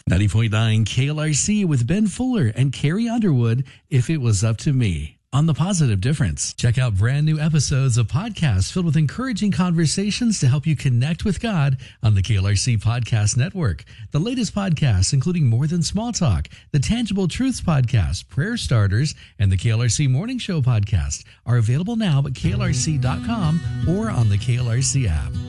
90.9 KLRC with Ben Fuller and Carrie Underwood, If It Was Up to Me, on The Positive Difference. Check out brand new episodes of podcasts filled with encouraging conversations to help you connect with God on the KLRC Podcast Network. The latest podcasts, including More Than Small Talk, the Tangible Truths Podcast, Prayer Starters, and the KLRC Morning Show Podcast, are available now at klrc.com or on the KLRC app.